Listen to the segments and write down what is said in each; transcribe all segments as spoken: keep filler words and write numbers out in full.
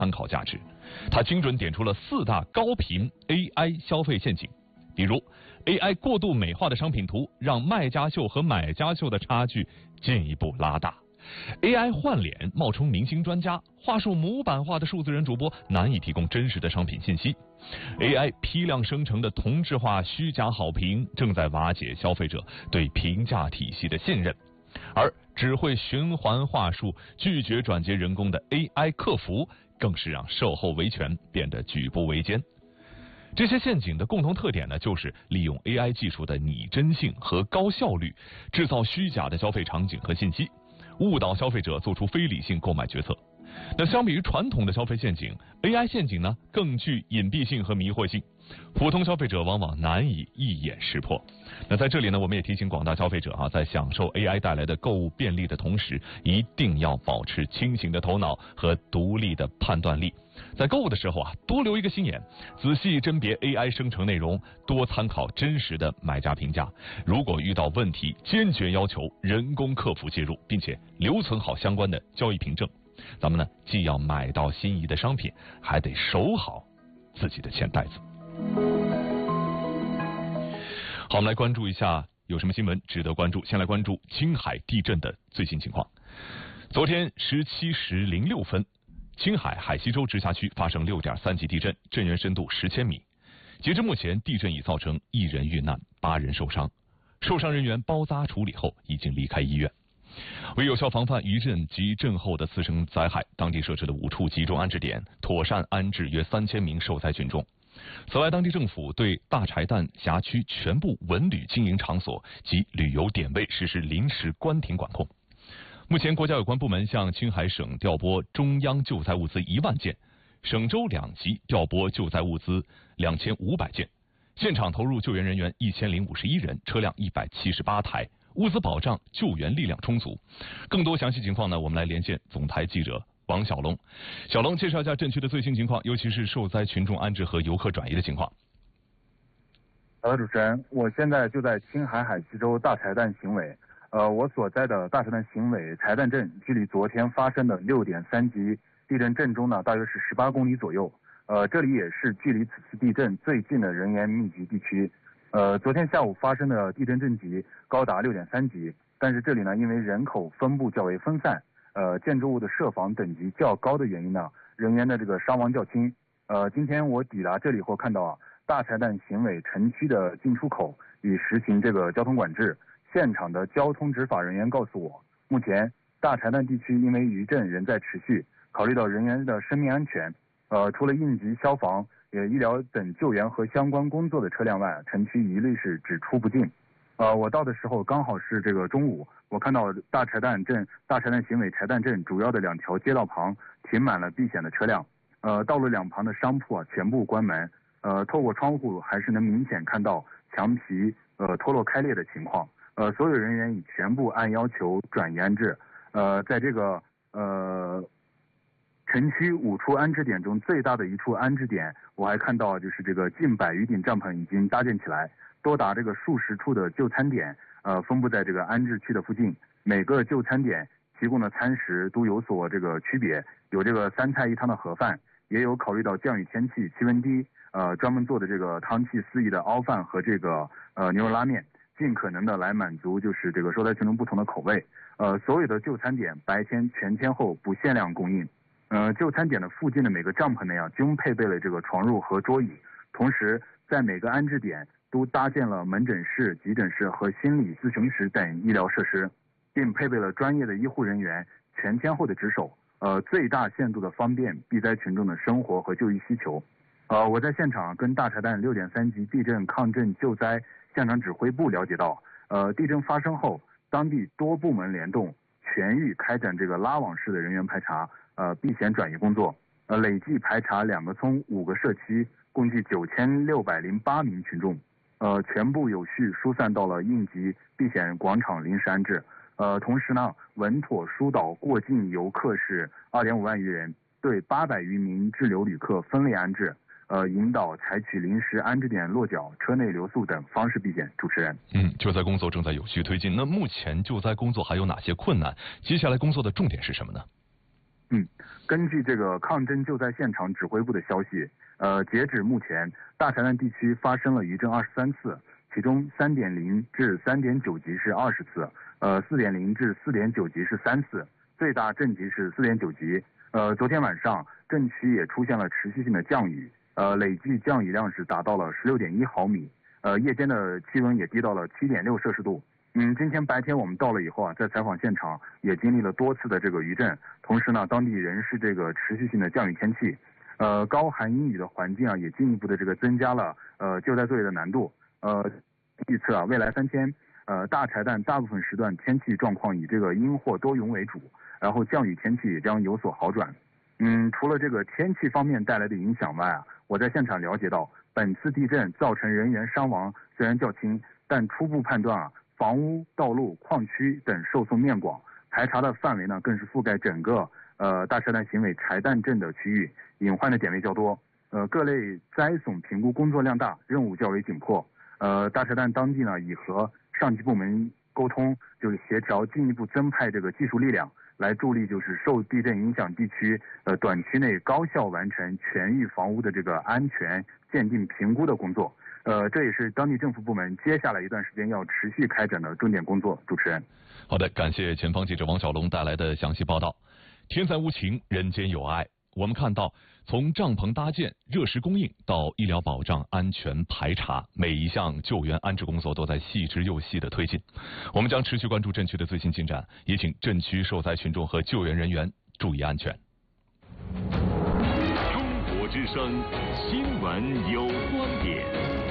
参考价值。它精准点出了四大高频 A I 消费陷阱，比如 A I 过度美化的商品图，让卖家秀和买家秀的差距进一步拉大。A I 换脸冒充明星专家，话术模板化的数字人主播难以提供真实的商品信息。A I 批量生成的同质化虚假好评正在瓦解消费者对评价体系的信任，而只会循环话术、拒绝转接人工的 A I 客服，更是让售后维权变得举步维艰。这些陷阱的共同特点呢，就是利用 A I 技术的拟真性和高效率，制造虚假的消费场景和信息，误导消费者做出非理性购买决策。那相比于传统的消费陷阱 ，A I 陷阱呢更具隐蔽性和迷惑性，普通消费者往往难以一眼识破。那在这里呢，我们也提醒广大消费者啊，在享受 A I 带来的购物便利的同时，一定要保持清醒的头脑和独立的判断力。在购物的时候啊，多留一个心眼，仔细甄别 A I 生成内容，多参考真实的买家评价。如果遇到问题，坚决要求人工客服介入，并且留存好相关的交易凭证。咱们呢，既要买到心仪的商品，还得守好自己的钱袋子。好，我们来关注一下有什么新闻值得关注。先来关注青海地震的最新情况。昨天十七时零六分，青海海西州直辖区发生六点三级地震，震源深度十千米。截至目前，地震已造成一人遇难，八人受伤，受伤人员包扎处理后已经离开医院。为有效防范余震及震后的次生灾害，当地设置了五处集中安置点，妥善安置约三千名受灾群众。此外，当地政府对大柴旦辖区全部文旅经营场所及旅游点位实施临时关停管控。目前，国家有关部门向青海省调拨中央救灾物资一万件，省州两级调拨救灾物资两千五百件，现场投入救援人员一千零五十一人，车辆一百七十八台。物资保障、救援力量充足。更多详细情况呢，我们来连线总台记者王小龙。小龙，介绍一下震区的最新情况，尤其是受灾群众安置和游客转移的情况。 好的，主持人，我现在就在青海海西州大柴旦行委。呃，我所在的大柴旦行委柴旦镇，距离昨天发生的六点三级地震震中呢，大约是十八公里左右。呃，这里也是距离此次地震最近的人员密集地区。呃，昨天下午发生的地震震级高达六点三级，但是这里呢，因为人口分布较为分散，呃，建筑物的设防等级较高的原因呢，人员的这个伤亡较轻。呃，今天我抵达这里后看到啊，大柴旦行委城区的进出口已实行这个交通管制，现场的交通执法人员告诉我，目前大柴旦地区因为余震仍在持续，考虑到人员的生命安全，呃，除了应急消防、呃医疗等救援和相关工作的车辆外，城区一律是只出不进。呃，我到的时候刚好是这个中午，我看到大柴旦镇大柴旦行委柴旦镇主要的两条街道旁停满了避险的车辆，呃，道路两旁的商铺啊全部关门，呃，透过窗户还是能明显看到墙皮呃脱落开裂的情况，呃，所有人员已全部按要求转移安置，呃，在这个呃。城区五处安置点中最大的一处安置点，我还看到就是这个近百余顶帐篷已经搭建起来，多达这个数十处的就餐点，呃，分布在这个安置区的附近。每个就餐点提供的餐食都有所这个区别，有这个三菜一汤的盒饭，也有考虑到降雨天气气温低，呃，专门做的这个汤气四溢的熬饭和这个呃牛肉拉面，尽可能的来满足就是这个受灾群众不同的口味。呃，所有的就餐点白天全天候不限量供应。呃，就餐点的附近的每个帐篷内啊，均配备了这个床褥和桌椅，同时在每个安置点都搭建了门诊室、急诊室和心理咨询室等医疗设施，并配备了专业的医护人员全天候的值守，呃，最大限度的方便避灾群众的生活和就医需求。呃，我在现场跟大柴旦六点三级地震抗震救灾现场指挥部了解到，呃，地震发生后，当地多部门联动，全域开展这个拉网式的人员排查。呃，避险转移工作，呃，累计排查两个村、五个社区，共计九千六百零八名群众，呃，全部有序疏散到了应急避险广场临时安置。呃，同时呢，稳妥疏导过境游客是二点五万余人，对八百余名滞留旅客分类安置，呃，引导采取临时安置点落脚、车内留宿等方式避险。主持人， 嗯，救灾工作正在有序推进。那目前救灾工作还有哪些困难？接下来工作的重点是什么呢？ 嗯，根据这个抗震救灾现场指挥部的消息，呃，截止目前，大柴旦地区发生了余震二十三次，其中三点零至三点九级是二十次，呃，四点零至四点九级是三次，最大震级是四点九级。呃，昨天晚上震区也出现了持续性的降雨，呃，累计降雨量是达到了十六点一毫米，呃，夜间的气温也低到了七点六摄氏度。嗯，今天白天我们到了以后啊，在采访现场也经历了多次的这个余震，同时呢，当地仍是这个持续性的降雨天气，呃，高寒阴雨的环境啊，也进一步的这个增加了呃救灾作业的难度。呃，预测啊，未来三天，呃，大柴旦大部分时段天气状况以这个阴或多云为主，然后降雨天气也将有所好转。嗯，除了这个天气方面带来的影响外啊，我在现场了解到，本次地震造成人员伤亡虽然较轻，但初步判断啊。房屋、道路、矿区等受损面广，排查的范围呢更是覆盖整个呃大柴旦行委柴旦镇的区域，隐患的点位较多，呃各类灾损评估工作量大，任务较为紧迫。呃大柴旦当地呢已和上级部门沟通，就是协调进一步增派这个技术力量，来助力就是受地震影响地区呃短期内高效完成全域房屋的这个安全鉴定评估的工作。呃，这也是当地政府部门接下来一段时间要持续开展的重点工作。主持人， 好的，感谢前方记者王小龙带来的详细报道。天灾无情，人间有爱。我们看到，从帐篷搭建、热食供应到医疗保障、安全排查，每一项救援安置工作都在细致又细的推进。我们将持续关注震区的最新进展，也请震区受灾群众和救援人员注意安全。 中国之声新闻有观点。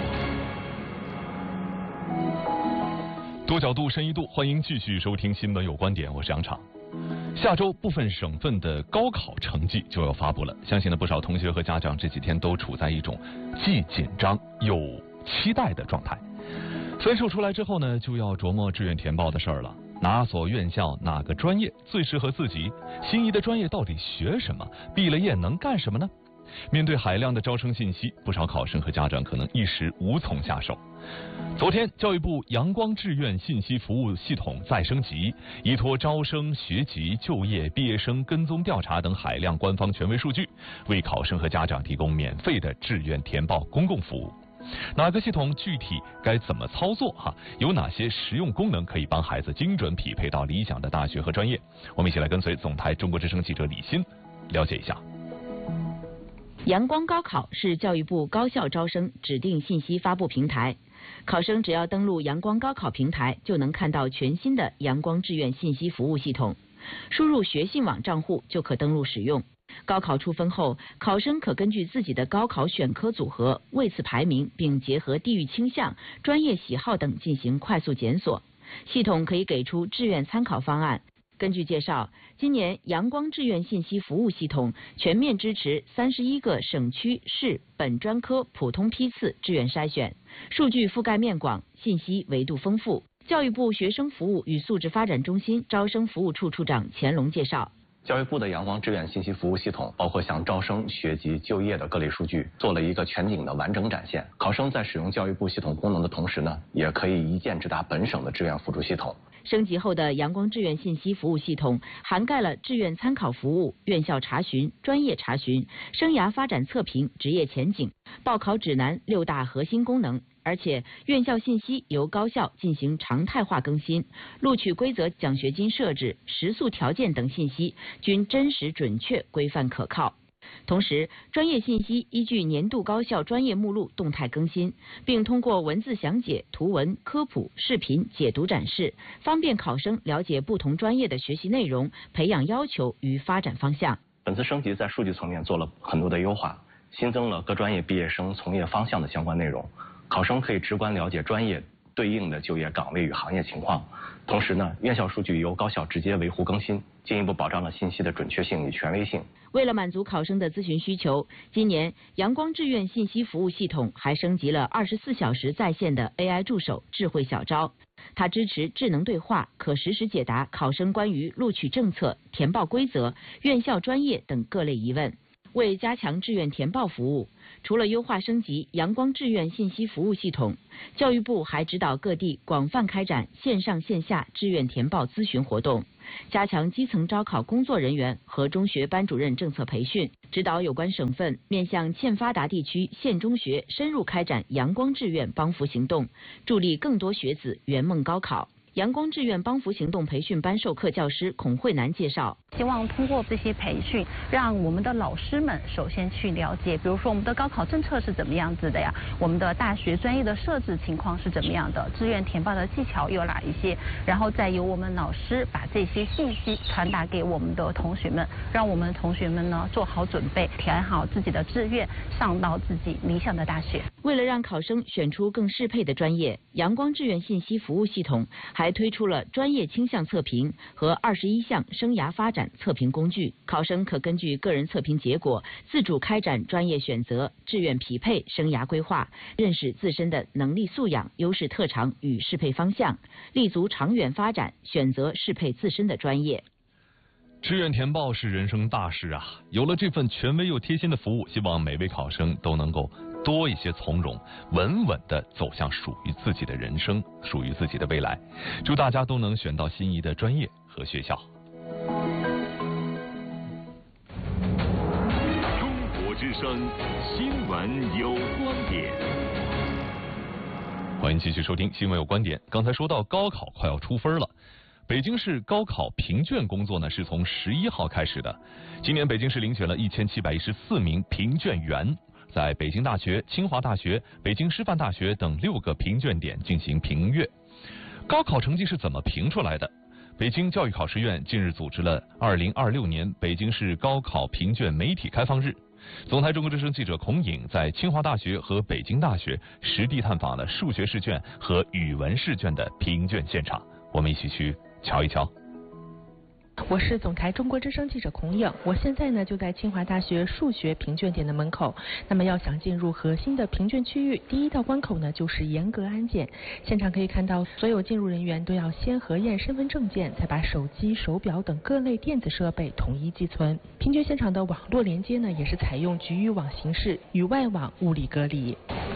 多角度、深一度，欢迎继续收听新闻有观点，我是杨畅。下周部分省份的高考成绩就要发布了，相信呢不少同学和家长这几天都处在一种既紧张又期待的状态。分数出来之后呢，就要琢磨志愿填报的事儿了。哪所院校哪个专业最适合自己？心仪的专业到底学什么？毕了业能干什么呢？面对海量的招生信息，不少考生和家长可能一时无从下手。昨天，教育部阳光志愿信息服务系统再升级，依托招生、学籍、就业、毕业生跟踪调查等海量官方权威数据，为考生和家长提供免费的志愿填报公共服务。哪个系统具体该怎么操作哈？有哪些实用功能可以帮孩子精准匹配到理想的大学和专业？我们一起来跟随总台中国之声记者李欣了解一下。 阳光高考是教育部高校招生指定信息发布平台，考生只要登录阳光高考平台，就能看到全新的阳光志愿信息服务系统，输入学信网账户就可登录使用。高考出分后，考生可根据自己的高考选科组合位次排名，并结合地域倾向、专业喜好等进行快速检索。系统可以给出志愿参考方案。根据介绍，今年阳光志愿信息服务系统全面支持三十一个省区市本专科普通批次志愿筛选，数据覆盖面广，信息维度丰富。教育部学生服务与素质发展中心招生服务处处长钱龙介绍。 教育部的阳光志愿信息服务系统包括向招生、学籍、就业的各类数据，做了一个全景的完整展现。考生在使用教育部系统功能的同时呢，也可以一键直达本省的志愿辅助系统。 升级后的阳光志愿信息服务系统涵盖了志愿参考服务、院校查询、专业查询、生涯发展测评、职业前景、报考指南六大核心功能。而且院校信息由高校进行常态化更新，录取规则、奖学金设置、食宿条件等信息均真实准确、规范可靠。同时，专业信息依据年度高校专业目录动态更新，并通过文字详解、图文、科普、视频解读展示，方便考生了解不同专业的学习内容、培养要求与发展方向。 本次升级在数据层面做了很多的优化，新增了各专业毕业生从业方向的相关内容，考生可以直观了解专业对应的就业岗位与行业情况。同时呢，院校数据由高校直接维护更新，进一步保障了信息的准确性与权威性。 为了满足考生的咨询需求，今年阳光志愿信息服务系统还升级了二十四小时在线的 A I 助手智慧小招，它支持智能对话，可实时解答考生关于录取政策、填报规则、院校专业等各类疑问。 为加强志愿填报服务，除了优化升级阳光志愿信息服务系统，教育部还指导各地广泛开展线上线下志愿填报咨询活动，加强基层招考工作人员和中学班主任政策培训，指导有关省份面向欠发达地区县中学深入开展阳光志愿帮扶行动，助力更多学子圆梦高考。阳光志愿帮扶行动培训班授课教师孔慧楠介绍， 希望通过这些培训，让我们的老师们首先去了解，比如说我们的高考政策是怎么样子的呀，我们的大学专业的设置情况是怎么样的，志愿填报的技巧有哪一些，然后再由我们老师把这些信息传达给我们的同学们，让我们同学们呢做好准备，填好自己的志愿，上到自己理想的大学。 为了让考生选出更适配的专业，阳光志愿信息服务系统还推出了专业倾向测评和二十一项生涯发展测评工具，考生可根据个人测评结果自主开展专业选择、志愿匹配、生涯规划，认识自身的能力素养、优势特长与适配方向，立足长远发展，选择适配自身的专业。 志愿填报是人生大事啊！有了这份权威又贴心的服务，希望每位考生都能够多一些从容，稳稳地走向属于自己的人生，属于自己的未来。祝大家都能选到心仪的专业和学校。 中国之声新闻有观点， 欢迎继续收听新闻有观点。刚才说到高考快要出分了。北京市高考评卷工作呢是从十一号开始的。今年北京市遴选了一千七百一十四名评卷员，在北京大学、清华大学、北京师范大学等六个评卷点进行评阅。高考成绩是怎么评出来的？北京教育考试院近日组织了二零二六年北京市高考评卷媒体开放日。总台中国之声记者孔颖在清华大学和北京大学实地探访了数学试卷和语文试卷的评卷现场，我们一起去瞧一瞧。 我是总台中国之声记者孔颖，我现在呢就在清华大学数学评卷点的门口。那么要想进入核心的评卷区域，第一道关口呢就是严格安检。现场可以看到，所有进入人员都要先核验身份证件，再把手机、手表等各类电子设备统一寄存。评卷现场的网络连接呢也是采用局域网形式，与外网物理隔离。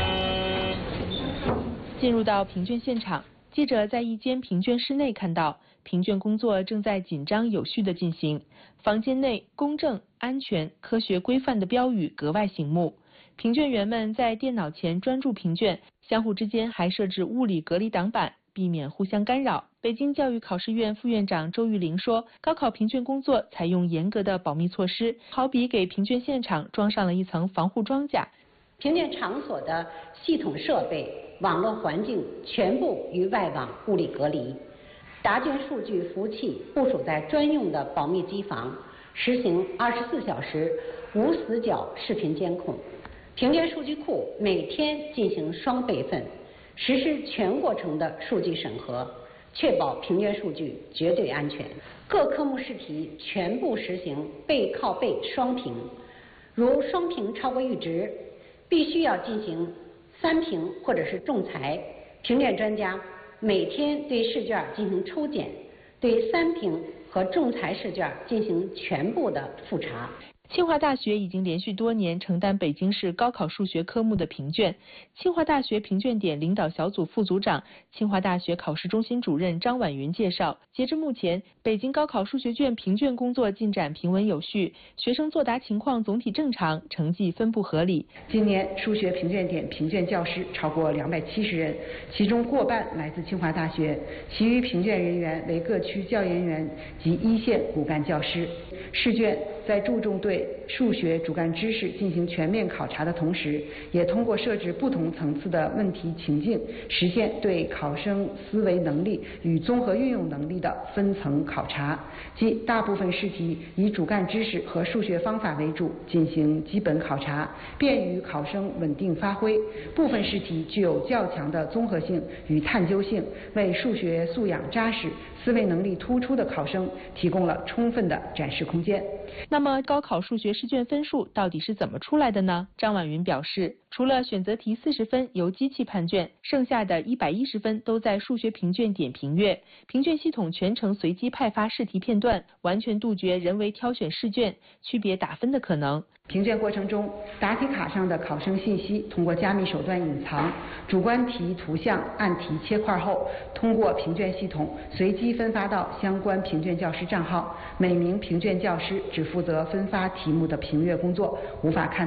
进入到评卷现场，记者在一间评卷室内看到，评卷工作正在紧张有序地进行。房间内公正、安全、科学、规范的标语格外醒目。评卷员们在电脑前专注评卷，相互之间还设置物理隔离挡板，避免互相干扰。北京教育考试院副院长周玉玲说，高考评卷工作采用严格的保密措施，好比给评卷现场装上了一层防护装甲。 评卷场所的系统设备、网络环境全部与外网物理隔离，答卷数据服务器部署在专用的保密机房，实行二十四小时无死角视频监控。评卷数据库每天进行双备份，实施全过程的数据审核，确保评卷数据绝对安全。各科目试题全部实行背靠背双评，如双评超过阈值，必须要进行三评或者是仲裁。评卷专家每天对试卷进行抽检，对三评和仲裁试卷进行全部的复查。 清华大学已经连续多年承担北京市高考数学科目的评卷。清华大学评卷点领导小组副组长、清华大学考试中心主任张婉云介绍，截至目前，北京高考数学卷评卷工作进展平稳有序，学生作答情况总体正常，成绩分布合理。 今年数学评卷点评卷教师超过两百七十人，其中过半来自清华大学，其余评卷人员为各区教研员及一线骨干教师。试卷在注重对数学主干知识进行全面考察的同时，也通过设置不同层次的问题情境，实现对考生思维能力与综合运用能力的分层考察。即大部分试题以主干知识和数学方法为主进行基本考察，便于考生稳定发挥；部分试题具有较强的综合性与探究性，为数学素养扎实、 思维能力突出的考生提供了充分的展示空间。 那么高考数学试卷分数到底是怎么出来的呢？张婉云表示，除了选择题四十分由机器判卷，剩下的一百一十分都在数学评卷点评阅，评卷系统全程随机派发试题片段，完全杜绝人为挑选试卷、区别打分的可能。 评卷过程中，答题卡上的考生信息通过加密手段隐藏，主观题图像按题切块后，通过评卷系统随机分发到相关评卷教师账号，每名评卷教师只负责分发题目的评阅工作，无法看